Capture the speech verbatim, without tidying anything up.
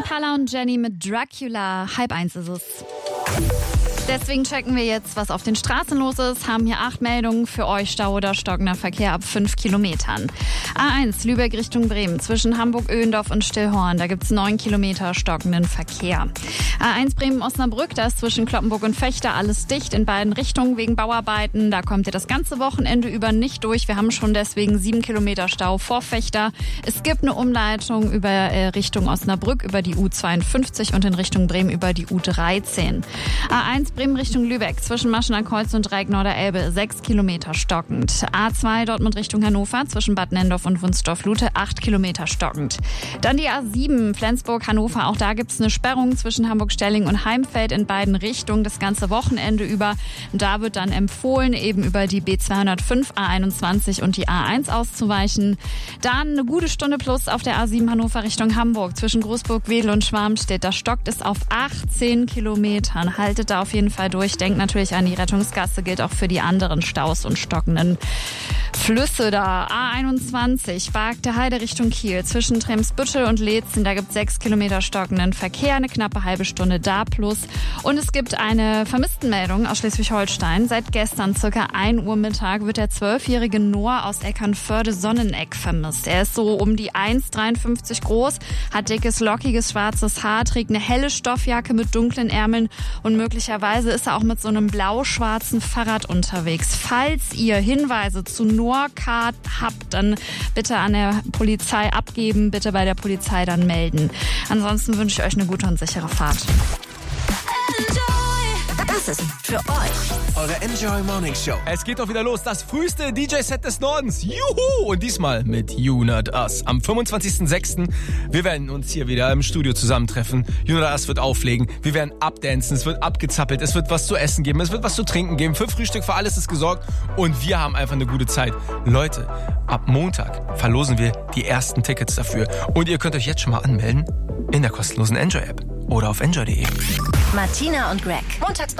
Impala und Jenny mit Dracula. Halb eins ist es. Deswegen checken wir jetzt, was auf den Straßen los ist. Haben hier acht Meldungen für euch. Stau oder stockender Verkehr ab fünf Kilometern. A eins Lübeck Richtung Bremen zwischen Hamburg-Öhendorf und Stillhorn. Da gibt es neun Kilometer stockenden Verkehr. A eins Bremen-Osnabrück, da ist zwischen Cloppenburg und Vechta alles dicht in beiden Richtungen wegen Bauarbeiten. Da kommt ihr das ganze Wochenende über nicht durch. Wir haben schon deswegen sieben Kilometer Stau vor Vechta. Es gibt eine Umleitung über äh, Richtung Osnabrück über die U zweiundfünfzig und in Richtung Bremen über die U dreizehn. A eins Bremen Richtung Lübeck zwischen Maschener Kreuz und Dreieck Norderelbe sechs Kilometer stockend. A zwei Dortmund Richtung Hannover zwischen Bad Nendorf und Wunsdorf-Lute acht Kilometer stockend. Dann die A sieben Flensburg-Hannover. Auch da gibt es eine Sperrung zwischen Hamburg-Stelling und Heimfeld in beiden Richtungen das ganze Wochenende über. Da wird dann empfohlen, eben über die B zweihundertfünf, A einundzwanzig und die A eins auszuweichen. Dann eine gute Stunde plus auf der A sieben Hannover Richtung Hamburg zwischen Großburg, Wedel und Schwarmstedt. Da stockt es auf achtzehn Kilometern. Haltet da auf jeden Fall durch. Denkt natürlich an die Rettungsgasse, gilt auch für die anderen Staus und stockenden Flüsse da. A einundzwanzig, Bargte Heide Richtung Kiel zwischen Tremsbüttel und Leetzen. Da gibt es sechs Kilometer stockenden Verkehr, eine knappe halbe Stunde da plus. Und es gibt eine Vermisstenmeldung aus Schleswig-Holstein. Seit gestern circa ein Uhr Mittag wird der zwölfjährige Noah aus Eckernförde-Sonneneck vermisst. Er ist so um die eins Komma dreiundfünfzig groß, hat dickes, lockiges, schwarzes Haar, trägt eine helle Stoffjacke mit dunklen Ärmeln und möglicherweise ist er auch mit so einem blau-schwarzen Fahrrad unterwegs. Falls ihr Hinweise zu Noorcard habt, dann bitte an der Polizei abgeben, bitte bei der Polizei dann melden. Ansonsten wünsche ich euch eine gute und sichere Fahrt. Das ist für euch eure Enjoy Morning Show. Es geht doch wieder los. Das früheste D J-Set des Nordens. Juhu! Und diesmal mit You Not Us. Am fünfundzwanzigsten sechsten Wir werden uns hier wieder im Studio zusammentreffen. You Not Us wird auflegen. Wir werden abdancen. Es wird abgezappelt. Es wird was zu essen geben. Es wird was zu trinken geben. Für Frühstück, für alles ist gesorgt. Und wir haben einfach eine gute Zeit. Leute, ab Montag verlosen wir die ersten Tickets dafür. Und ihr könnt euch jetzt schon mal anmelden in der kostenlosen Enjoy-App oder auf enjoy punkt de. Martina und Greg. Montags